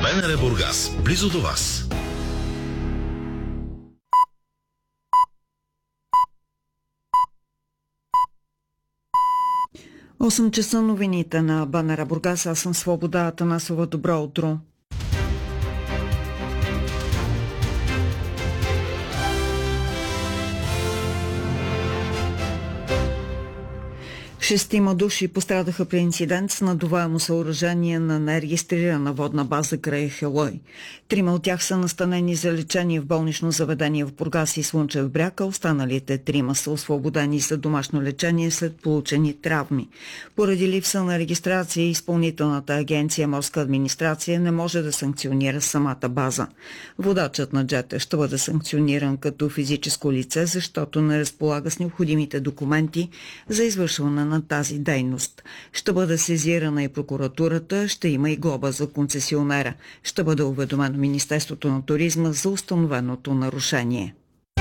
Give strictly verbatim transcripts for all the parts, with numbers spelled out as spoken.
БНР Бургас, близо до вас. осем часа новините на БНР Бургас. Аз съм Свобода Атанасова. Добро утро. Шестима души пострадаха при инцидент с надуваемо съоръжение на нерегистрирана водна база край Ахелой. Трима от тях са настанени за лечение в болнично заведение в Бургас и Слънчев бряг, а останалите трима са освободени за домашно лечение след получени травми. Поради липса на регистрация, Изпълнителната агенция Морска администрация не може да санкционира самата база. Водачът на джета ще бъде санкциониран като физическо лице, защото не разполага с необходимите документи за извършване на тази дейност. Ще бъде сезирана и прокуратурата, ще има и глоба за концесионера. Ще бъде уведомено Министерството на туризма за установеното нарушение.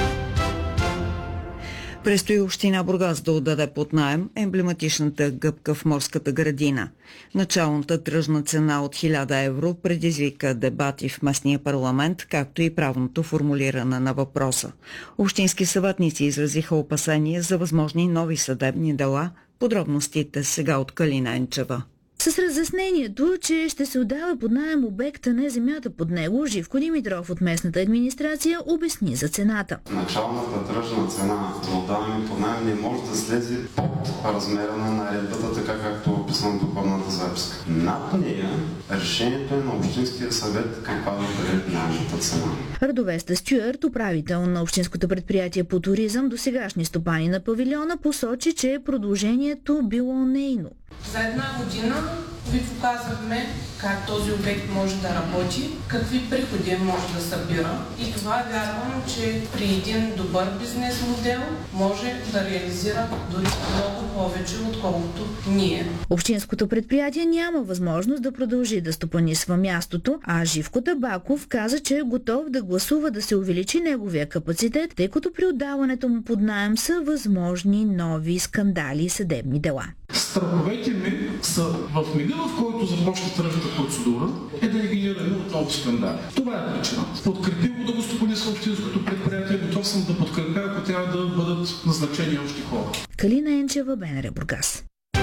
Предстои община Бургас да отдаде под наем емблематичната гъбка в морската градина. Началната тръжна цена от хиляда евро предизвика дебати в местния парламент, както и правното формулиране на въпроса. Общински съветници изразиха опасения за възможни нови съдебни дела. Подробностите сега от Калина Енчева. С разяснението, че ще се отдава под наем обекта, не земята под него, Живко Димитров от местната администрация обясни за цената. Началната тръжна цена за отдаване под наем не може да слезе под размера на наредбата, така както е описано в докладната записка. Над нея решението е на Общинския съвет каква да бъде наемната цена. Радовеста Стюарт, управител на Общинското предприятие по туризъм, досегашни стопани на павилиона, посочи, че продължението било нейно. За една година ви показахме как този обект може да работи, какви приходи може да събира и това вярвам, че при един добър бизнес модел може да реализира дори много повече, отколкото ние. Общинското предприятие няма възможност да продължи да стопанисва мястото, а Живко Табаков каза, че е готов да гласува да се увеличи неговия капацитет, тъй като при отдаването му под наем са възможни нови скандали и съдебни дела. Страховете ми са в мига, в който започне тръжната процедура, е да не генерираме отново скандали. Това е причина. Подкрепи го да го стопанисва общинското предприятие, готов съм да подкрепя, ако трябва да бъдат назначени още хора. Калина Енчева, БНР Бургас.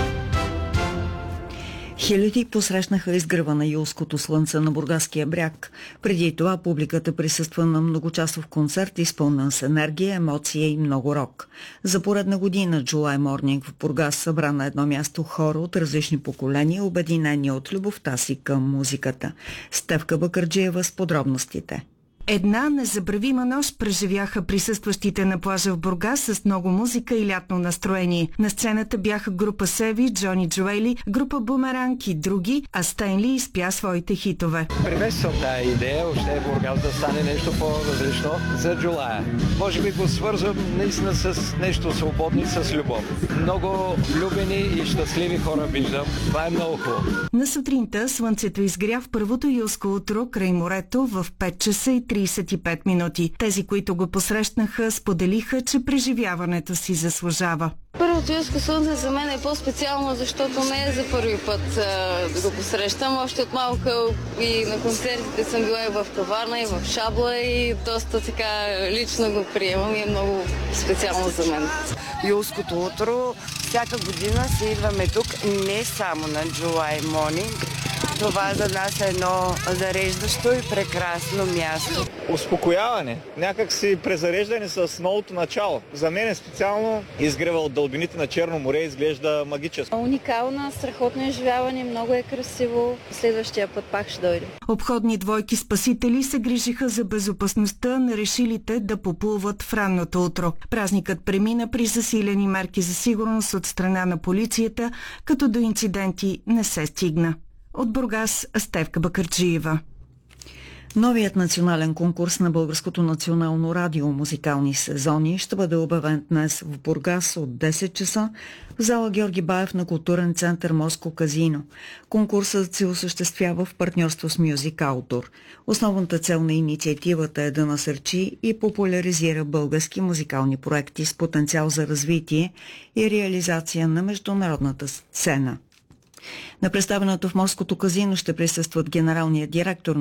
Хиляди посрещнаха изгрева на юлското слънце на Бургаския бряг. Преди това публиката присъства на многочасов концерт, изпълнен с енергия, емоция и много рок. За поредна година July Morning в Бургас събра на едно място хора от различни поколения, обединени от любовта си към музиката. Стефка Бакърджиева с подробностите. Една незабравима нощ преживяха присъстващите на плажа в Бургас с много музика и лятно настроение. На сцената бяха група Севи, Джони Джоели, група Бумеранг и други, а Стенли изпя своите хитове. Приветствам тази идея, още Бургас да стане нещо по-различно за Джулая. Може би го свързвам наистина с нещо свободно и с любов. Много любени и щастливи хора виждам. Това е много хубаво. На сутринта слънцето изгря в първото юлско утро край морето в пет часа и тридесет и пет минути. Тези, които го посрещнаха, споделиха, че преживяването си заслужава. Първото юлско слънце за мен е по-специално, защото не е за първи път а, да го посрещам. Още от малка и на концертите съм била и в Каварна, и в Шабла и доста така лично го приемам и е много специално за мен. Юлското утро, всяка година си идваме тук не само на July Morning. Това за нас е едно зареждащо и прекрасно място. Успокояване, някак си презареждане с новото начало. За мен е специално изгрева от дълбините на Черно море изглежда магическо. Уникална, страхотно изживяване, много е красиво. Следващия път пак ще дойде. Обходни двойки спасители се грижиха за безопасността на решилите да поплуват в ранното утро. Празникът премина при засилени мерки за сигурност от страна на полицията, като до инциденти не се стигна. От Бургас, Стефка Бакърджиева. Новият национален конкурс на Българското национално радио музикални сезони ще бъде обявен днес в Бургас от десет часа в зала Георги Баев на културен център Морско казино. Конкурсът се осъществява в партньорство с Music Outdoor. Основната цел на инициативата е да насърчи и популяризира български музикални проекти с потенциал за развитие и реализация на международната сцена. На представянето в Морското казино ще присъстват генералният директор